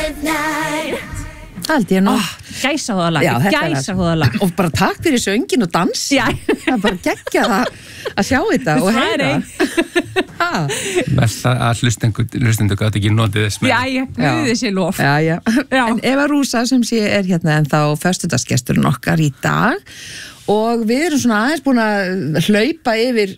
Hald ég nú. Gæsahúðalag. Og bara takk fyrir söngin og dans. Já. Það er bara geggjað að sjá þetta og heyra. Mest að hlustendur gátt ekki notið þess með. Já, guði sér lof. Já. En Eva Rúsa sem sé hérna ennþá föstudagsgesturinn okkar í dag og við erum svona aðeins búin að hlaupa yfir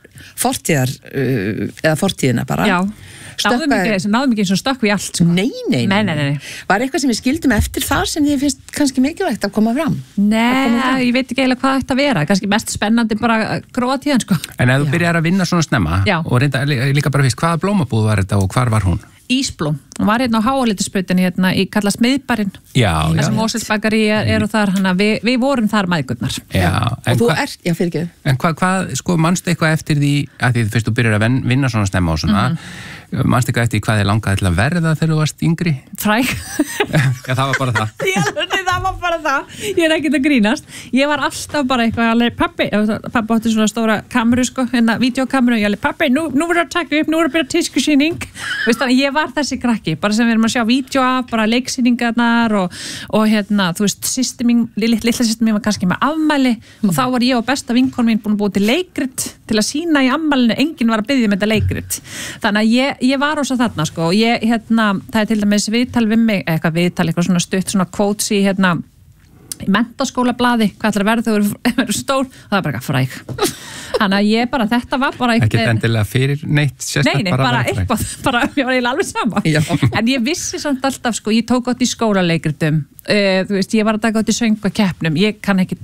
fortíðina bara. Já. Náðum ekki eins og stökk við allt sko. Nei. Var eitthvað sem við skildum eftir þar sem þið finnst kannski mikilvægt að koma fram? Nei, ég veit ekki eiginlega hvað þetta vera. Kannski mest spennandi bara Króatían sko. En ef þú byrjar að vinna svona snemma og reynda líka bara fyrst, hvaða blómabúð var þetta og hvar var hún? Ísblóm. Hún var hérna á Háalitisbrautinni hérna í kallast Miðbarinn. Já. Það sem Moselsbakari er og þar, hana, við vorum þar mæðgurnar. Já. Og þú ert, já fyrirgeðu. En hvað, sko, manstu eitthvað eftir því, að því fyrst þú byrjar að vinna svona snemma og svona, manstu eitthvað eftir því hvað þið langaði til að verða þegar þú varst yngri? Fræg. Já, það var bara það. Það var bara það. Ég er ekkert að grínast. Ég var alltaf bara eitthvað, pappi átti svona stóra kameru, sko, hérna, vídeokameru, ég alveg, pappi, nú verður að taka upp, nú verður að byrja tískusýning. Ég var þessi krakki, bara sem við erum að sjá vídeo af, bara leiksýningarnar og hérna, þú veist, litla systir mín var kannski með afmæli og þá var ég og besta vinkonu mín búin að búa til leikrit til að sína í afmælinu, enginn var að biðja með þetta leikrit. Þannig að ég var ósa þarna, sko, og ég, hérna, það til dæmis viðtal við mig, eitthvað svona stutt, svona quotes í, hérna, í menntaskólablaði, hvað ætlar að verða þegar þú verður stór, það er bara eitthvað fræg. Þannig að ég bara, þetta var bara ekki endilega fyrir neitt sérstætt, bara eitthvað, bara ég var eiginlega alveg sama. En ég vissi samt alltaf, sko, ég tók átt í skólaleikritum, þú veist, ég var að taka átt í söngvakeppnum, ég kann ekki,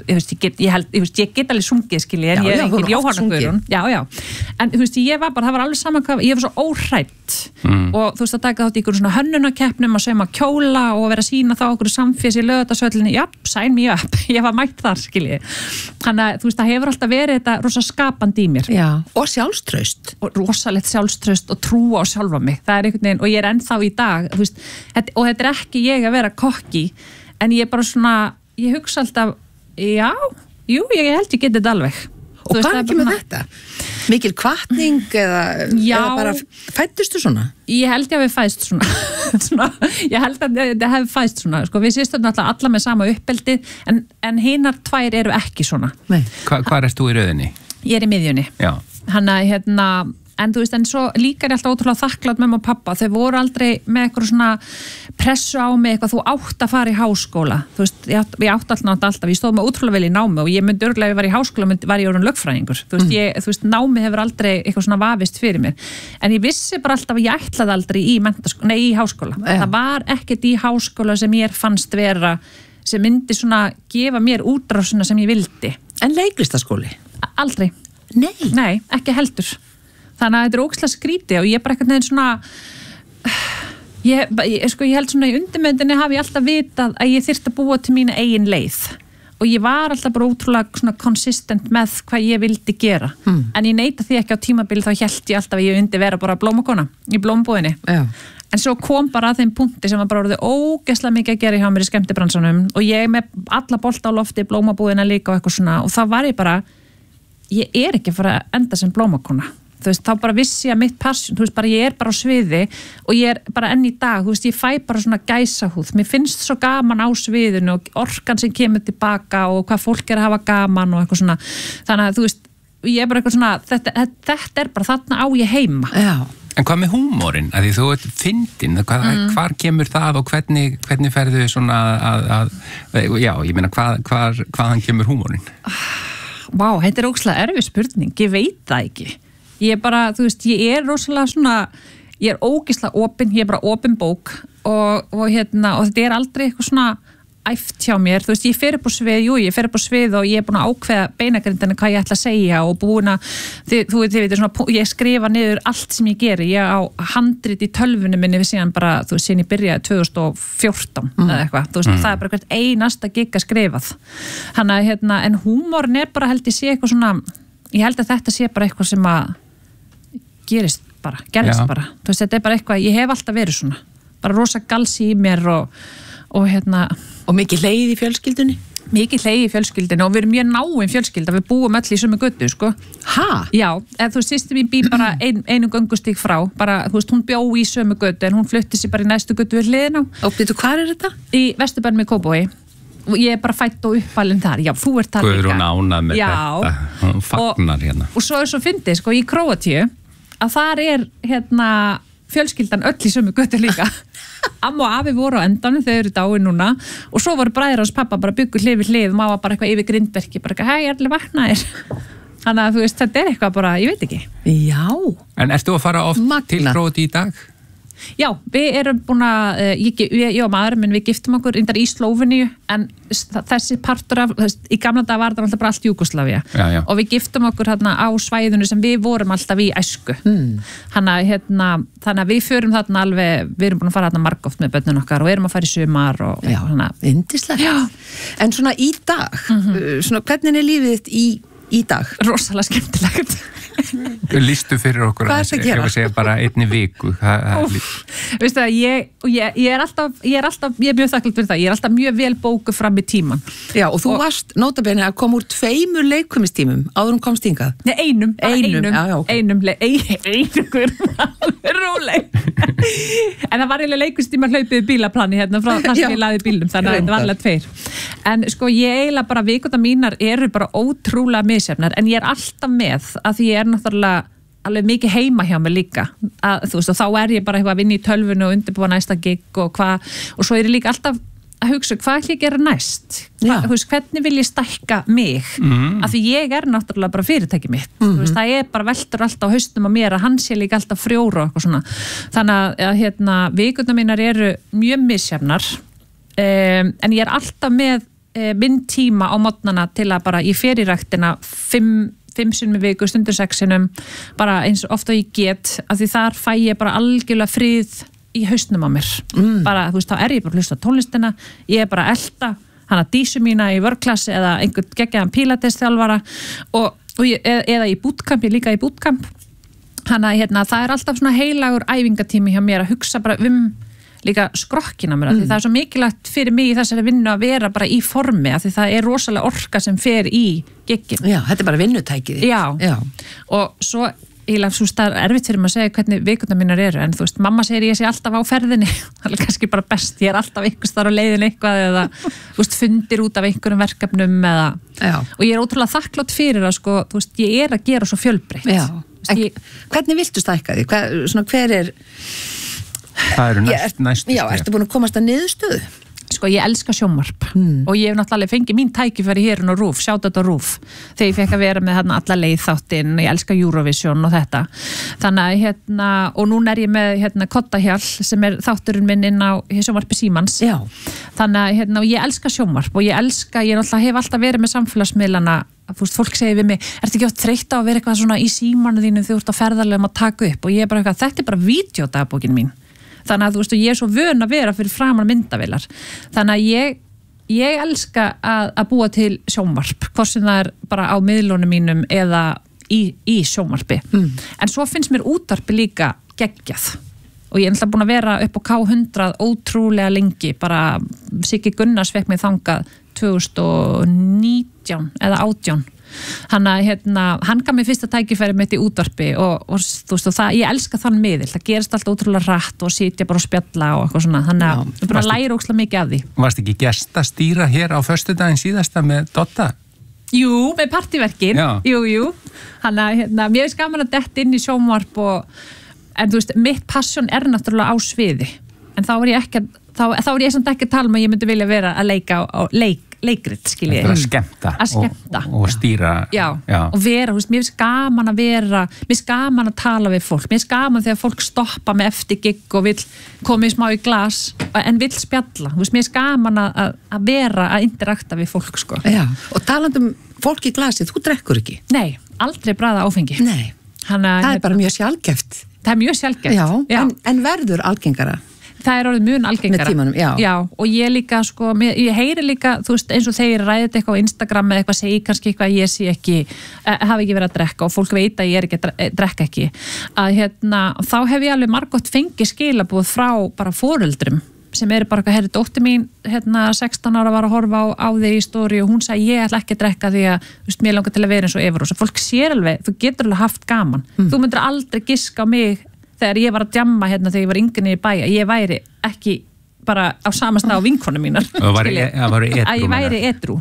ég get alveg sungið, skilji, en ég er ekki Jóhanna Guðrún. Já. En þú veist, ég var bara, það var alveg sama hvað, ég var svo óhrædd og þú veist, að taka átt í ykkur svona hönnunakeppnum að sauma kjóla og vera að sína þá okkur samfés í Laugardalshöllinni, sign me up, ég var mætt þar, skilji. Þannig að þú veist, það hefur alltaf verið þetta rosa skapandi í mér. Já, og sjálfstraust. Og rosalegt sjálfstraust og trú á sjálfa mig. Það er einhvern veginn, og ég er ennþá í dag, þú veist, og þetta er ekki ég að vera kokki, en ég er bara svona, ég hugsa alltaf, ég held ég geti þetta alveg. Og hvað ekki með þetta? Mikil hvatning eða bara fættustu svona? Ég held ég að við fæst svona. Ég held að þetta hefði fæst svona. Sko, við sýstum alltaf alla með sama uppeldi en hinar tvær eru ekki svona. Hvar ert þú í röðinni? Ég er í miðjunni. Já. Hérna, en þú veist, en svo líka er alltaf ótrúlega þakklátt með og pappa, þau voru aldrei með eitthvað svona pressu á mig, eitthvað þú átt að fara í háskóla, þú veist, ég átt alltaf, ég stóð mig ótrúlega vel í námi og ég myndi örgulega ef ég var í háskóla, var ég orðin lögfræðingur, þú veist, námi hefur aldrei eitthvað svona vafist fyrir mér, en ég vissi bara alltaf að ég ætlaði aldrei í háskóla, það var ekkert í háskóla sem ég fannst vera, sem myndi svona gefa mér útrásuna sem ég vildi. En leiklistaskóli? Aldrei. Nei, ekki heldur. Þannig að þetta er ógeðslega skrítið og ég bara eitthvað neginn svona ég held svona í undirmyndinni hafi ég alltaf vitað að ég þyrfti að búa til mína eigin leið og ég var alltaf bara ótrúlega svona consistent með hvað ég vildi gera en ég neita því ekki á tímabili þá hélt ég alltaf að ég undi vera bara blómakona í blómbúðinni en svo kom bara að þeim punkti sem var bara orðið ógeðslega mikið að gera hjá mér í skemmtibransanum og ég með alla bolta á lofti blómabúðina líka og eitthvað svona og þá var ég bara ég er ekki að fara að enda sem blómakona þú veist, þá bara vissi ég að mitt passion, þú veist, bara ég er bara á sviði og ég er bara enn í dag, þú veist, ég fæ bara svona gæsahúð, mér finnst svo gaman á sviðinu og orkan sem kemur tilbaka og hvað fólk er að hafa gaman og eitthvað svona, þannig að þú veist, ég er bara eitthvað svona, þetta er bara þarna á ég heima. Já. En hvað með húmórinn? Því þú ert fyndin, hvar kemur það og hvernig ferðu svona já, ég meina, hvaðan kemur húmórinn? Vá, þetta er ógeðslega erfið spurning, ég veit það ekki. Ég er bara, þú veist, ég er rosalega svona, ég er ógeðslega opin, ég er bara opin bók og þetta er aldrei eitthvað svona æft hjá mér, þú veist, ég fer upp á svið og ég er búin að ákveða beinagrindina hvað ég ætla að segja og búin að, þú veit, svona, ég skrifa niður allt sem ég geri, ég á handrit í tölvunni minni við síðan bara, þú veist, síðan ég byrjaði 2014 eða eitthvað, þú veist, það er bara hvert einasta gig að skrifað, en húmórinn er bara held ég sé eitthvað svona, ég held að þetta sé bara eitthvað sem að gerist bara, þú veist, þetta er bara eitthvað, ég hef alltaf verið svona, bara rosa galsi í mér og mikið leið í fjölskyldunni? Mikið hlegi í fjölskyldinu og við erum mjög náin fjölskylda, við búum öll í sömu götu, sko. Ha? Já, eða þú veist, systir mín býr bara einu göngustík frá, bara, þú veist, hún bjó í sömu götu en hún flutti sér bara í næstu götu við hliðina. Og býtu, hvar er þetta? Í Vesturbænum í Kópavogi. Og ég er bara fædd og uppalinn þar, já, þú ert þar líka. Guðrún ánað með þetta, hún fagnar hérna. Og svo er svo fyndið, sko, í Króatíu, að þar er, fjölskyldan öll í sömu götu líka. Amma og afi voru á endanum, þau eru dáin núna, og svo voru bræður hans pappa bara byggu hlið við hlið, maður bara eitthvað yfir grindverki, bara eitthvað, hei, allir vaknaðir. Þannig að þú veist, þetta er eitthvað bara, ég veit ekki. Já. En ertu að fara oft til Króatíu í dag? Já, við erum búin að, ég og maðurinn minn, við giftum okkur indar í Slóveníu, en þessi partur af, í gamla dag var það alltaf bara allt Júgóslavía. Já. Og við giftum okkur hérna á svæðinu sem við vorum alltaf í æsku. Þannig að við förum þarna alveg, við erum búin að fara þarna margoft með börnun okkar og erum að fara í sumar og svona. Yndislegt. Já. En svona í dag, svona hvernig er lífið þitt í dag? Rosalega skemmtilegt. Lýstu fyrir okkur hvað er það að gera? Ef við segja bara einni viku Veistu það, ég er mjög þakklátt fyrir það, ég er alltaf mjög vel bókuð fram í tíman. Já, og þú varst nótabene að koma úr 2 leikumistímum áður komst hingað? Nei, einum, já, okay. einum róleg. En það var eiginlega leikustíma hlaupið bílaplani hérna frá það sem ég laði bílnum, þannig að þetta var alveg 2. En sko, ég eiginlega bara vikundar mínar eru bara ótrúlega misjafnar, en ég er alltaf með að því ég er náttúrulega alveg mikið heima hjá mig líka þú veist, og þá er ég bara eitthvað að vinna í tölvunni og undirbúa næsta gig og svo er ég líka alltaf að hugsa hvað ætla ég að gera næst þú veist, hvernig vil ég stækka mig af því ég er náttúrulega bara fyrirtæki mitt þú veist, það er bara veltur alltaf á haustum á mér að hann sé líka alltaf frjóra og eitthvað svona þannig að vikundar mínar eru mjög misjafnar en ég er alltaf með minn tíma á morgnana til að bara ég fer í ræktina 5 sinnum í viku, stundur 6 sinnum bara eins og ofta ég get af því þar fæ ég bara algjörlega frið í hausnum á mér bara, þú veist, þá er ég bara að hlusta á tónlistina ég er bara að elta hana dísu mína í vörklassi eða einhvern geggjaðan pílatesþjálfara eða í bootcamp, ég líka í bootcamp hana, það er alltaf svona heilagur æfingatími hjá mér að hugsa bara líka skrokkina mér því það er svo mikilvægt fyrir mig í þessari vinnu að vera bara í formi af því það er rosalega orka sem fer í giggin. Já, þetta er bara vinnutækið. Já. Og svo það er erfitt fyrir mig að segja hvernig vikundar mínar eru en þú veist, mamma segir ég sé alltaf á ferðinni það er kannski bara best, ég er alltaf einhvers þar á leiðin eitthvað eða þú veist, fundir út af einhverjum verkefnum og ég er ótrúlega þakklátt fyrir að sko, þú veist, ég er að gera svo fjölbreytt. Já, hvernig viltu stækka því? Hver er það eru næstu Já, ertu búin að komast að niðurstöðu? Sko, ég elska sjónvarp og ég hef náttúrulega fengið mín tækifæri hérna á RÚV, sjátt á RÚV þegar ég fekk að vera með alla leið þáttinn ég elska Eurovision og þetta þannig að og núna er ég með Kottahjall sem er þátturinn minn inn á sjónvarpi Símans þannig að og ég elska sjónvarp og ég náttúrulega hef alltaf verið með samfélagsmiðlana fólk segir við mig, ertu ekki átt þreytt á að vera eitthvað svona í símanu þínu þegar þú ert á ferðarlegum að taka upp og ég er bara eitthvað, þetta er bara vídeódagbókin mín þannig að þú veist, ég er svo vön að vera fyrir framan myndavélar þannig að ég elska að búa til sjónvarp, hvort sem það er bara á miðlunum mínum eða í sjónvarpi en svo finnst mér útvarpi líka geggjað og ég er alltaf búin að vera upp á K100 ótrúlega lengi, bara Siggi Gunnars fekk mig þangað 2019 eða 18 hann gaf mér fyrsta tækifæri mitt í útvarpi og þú veist, og ég elska þann miðil, það gerist alltaf ótrúlega rætt og sitja bara og spjalla og eitthvað svona þannig að ég bara læra ókslega mikið af því. Varst ekki gestastýra hér á föstudaginn síðasta með Dotta? Jú, með partíverkin jú, mér finnst gaman að detta inn í sjónvarp en þú veist, mitt passion er náttúrulega á sviði en þá er ég samt ekki að tala um að ég myndi vilja vera að leika á leikrit, skilji. Að skemmta. Og stýra. Já, og vera, þú veist, mér finnst gaman að tala við fólk, mér finnst gaman þegar fólk stoppa með eftir gig og vill komið smá í glas en vill spjalla, þú veist, mér finnst gaman að vera að interakta við fólk, sko. Já, og talandum fólk í glasi, þú drekkur ekki? Nei, aldrei bragða áfengi. Nei, það er bara mjög sjaldgæft. Það er mjög sjaldgæft. Já. En verður algengara? Það er orðið mun algengara. Með tímanum, já. Og ég líka, sko, ég heyri líka, þú veist, eins og þegar ræðið eitthvað á Instagram eða eitthvað, segi kannski eitthvað að ég sé ekki, hafi ekki verið að drekka og fólk veit að ég er ekki að drekka ekki. Að þá hef ég alveg margótt fengið skilaboð frá bara foreldrum sem eru bara eitthvað, herri, dóttir mín 16 ára var að horfa á þig í stóri og hún sagði, ég ætla ekki að drekka því að mér langar til að vera eins og Eva Rósa. Fólk sér alveg, þú getur alveg haft gaman. Þú myndir aldrei giska á mig þegar ég var að djamma þegar ég var yngri í bæ, ég væri ekki bara á sama stað á vinkonum mínar. Að ég væri edrú.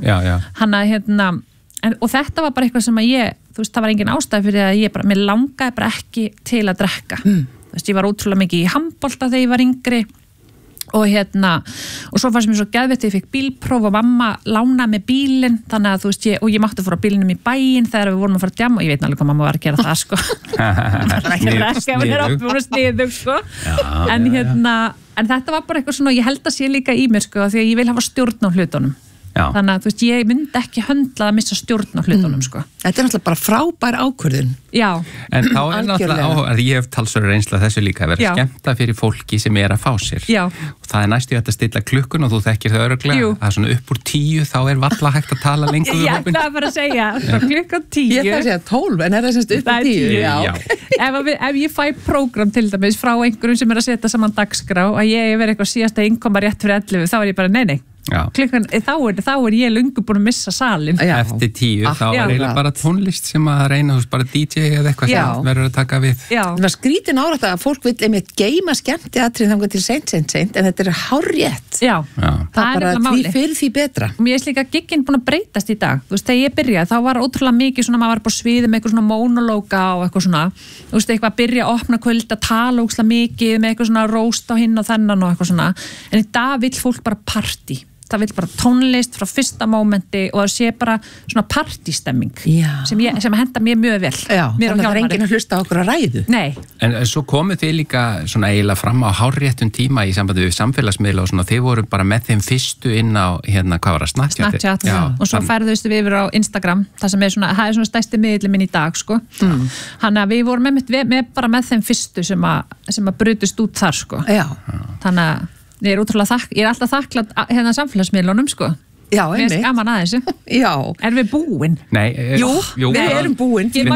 Og þetta var bara eitthvað sem að það var engin ástæð fyrir að mér langaði bara ekki til að drekka. Ég var ótrúlega mikið í handbolta þegar ég var yngri og svo fannst mér svo geðveikt þegar ég fikk bílpróf og mamma lánaði með bílinn, þannig að ég mátti fóra bílinnum í bæinn þegar við vorum að fara að djamma og ég veit náttúrulega hvað mamma var að gera það sko. Sniðug sko. En þetta var bara eitthvað svona, ég held að sé líka í mér sko, því að ég vil hafa stjórn á hlutunum. Já. Þannig að ég myndi ekki höndla að missa stjórn á hlutunum sko. Þetta er náttúrulega bara frábær ákvörðun. Já. En þá er náttúrulega að ég hef talsverður reynsla þessu líka að vera skemmta fyrir fólki sem er að fá sér. Já. Og það er næstu að stilla klukkun og þú þekkir það örugglega. Það er svona upp úr 10 þá er varla hægt að tala lengur um hópinn. Já, það er bara að segja, frá klukkan 10. Ég þarf að segja 12, en er það semst upp úr 10? Já. Ef ég fæ prógram til dæmis frá einhverjum sem er að setja saman dagskrá að ég verið eitthvað síðasta innkoma rétt fyrir 11, þá er ég bara nei. Klukkan, þá er ég löngu búin að missa salin. Eftir 10 þá er eiginlega bara tónlist sem að reyna, bara DJ eða eitthvað sem verður að taka við. Það var skrítin árætt að fólk vil einmitt geyma skemmtiatrið þangað til seint, en þetta er hárrétt. Já. Það er bara því fyrir því betra. Mér er líka gigginn búin að breytast í dag. Þú veist, þegar ég byrjaði, þá var ótrúlega mikið svona, maður var bara sviðið með eitthvað svona mónológa og eitthvað svona, þú veist, eitthvað að byrja að opna kvöld að tala ógeðslega mikið með eitthvað svona róst á hinn og þennan og eitthvað svona. En í dag vill fólk bara partí. Það vil bara tónlist frá fyrsta mómenti og það sé bara svona partystemming sem henda mér mjög vel. Já, þannig að það er enginn að hlusta á okkur að ræðu. Nei. En svo komuð þið líka svona eiginlega fram á hárréttum tíma í sambandi við samfélagsmiðla og svona, þið voru bara með þeim fyrstu inn á, hvað var það, Snapchat? Og svo færðustu við yfir á Instagram, það er svona stærsti miðillinn minn í dag, sko. Þannig að við vorum bara með þeim fyrstu sem að brutust út þar, sko. Já. Þannig að ég er alltaf þakklátt samfélagsmiðlunum sko. Já, mér finnst gaman að þessu. Já. Erum við búin? Nei. Jú, við erum búin. Við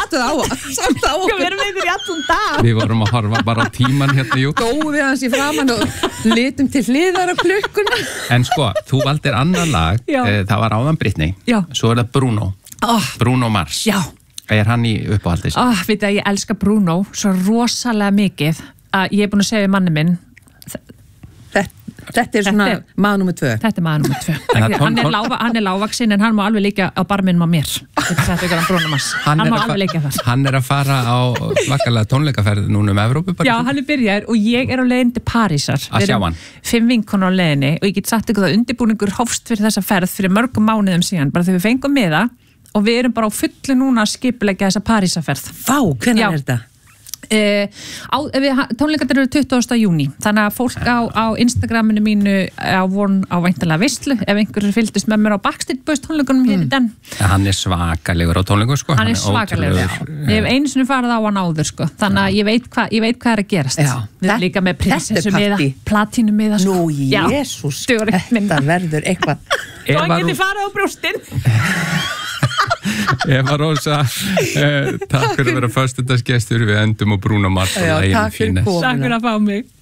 erum yfir í allan dag. Við vorum að horfa bara á tíman jú. Góðum við hans í framan og litum til hliðar á klukkuna. En sko, þú valdir annar lag, það var áðan Britney. Já. Svo er það Bruno. Bruno Mars. Já. Er hann í uppáhaldis? Veit að ég elska Bruno svo rosalega mikið að ég er búin að segja við manni minn Þetta er svona maður nummer 2. Þetta er maður nummer 2. Hann er lágvaxinn en hann má alveg líka á barminum á mér. Þetta er ekki Bruno Mars. Hann má alveg líka það. Hann er að fara á svakalega tónleikaferð núna Evrópu. Já, hann er byrjaður og ég er á leiðin til Parísar. Að sjá hann. 5 vinkonur á leiðinni og ég get sagt ykkur það undirbúningur hófst fyrir þessa ferð fyrir mörgum mánuðum síðan. Bara þegar við fengum með það og við erum bara á fullu núna að skipuleggja þessa Parísarferð. Vá, hvenær er þetta? Tónleikarnir eru 20. júní þannig að fólk á Instagraminu mínu á væntanlega veislu ef einhverjum fylgdist með mér á Backstreet Boys tónleikunum hér í den. Hann er svakalegur á tónleikum sko. Hann er svakalegur, ég hef einu sinni farið á hann áður sko. Þannig að ég veit hvað er að gerast. Við erum líka með prinsessu miða, platínu miða sko. Nú, Jesús, þetta verður eitthvað. Þá geti farið á brjóstinn. Eva Rósa, takk fyrir að vera föstudagsgestur, við endum á Bruno Mars. Takk fyrir komuna. Takk fyrir að fá mig.